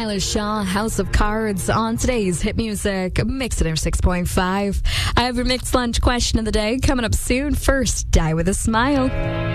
Tyler Shaw, House of Cards, on today's Hit Music Mix It 6.5. I have your mixed lunch question of the day coming up soon. First, Die With a Smile.